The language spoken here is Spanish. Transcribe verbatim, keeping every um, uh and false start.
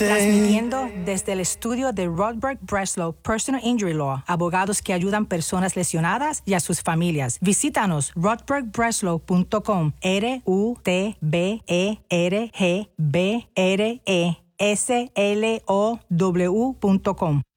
Transmitiendo desde el estudio de Rodberg Breslow Personal Injury Law, abogados que ayudan personas lesionadas y a sus familias. Visítanos rodberg breslow punto com, R U T B E R G B R E S L O W punto com.